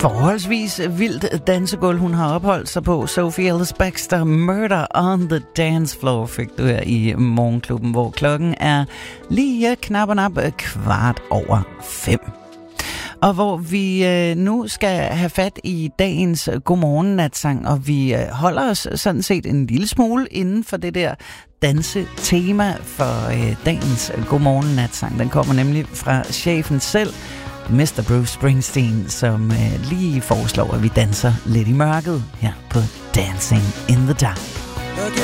forholdsvis vildt dansegulv, hun har opholdt sig på. Sophie Ellis Bextor, Murder on the Dance Floor, fik du her i Morgenklubben, hvor klokken er lige knap 5:15. Og hvor vi nu skal have fat i dagens godmorgen-natsang, og vi holder os sådan set en lille smule inden for det der dansetema for dagens godmorgen-natsang. Den kommer nemlig fra chefen selv, Mr. Bruce Springsteen, som lige foreslår, at vi danser lidt i mørket her på Dancing in the Dark.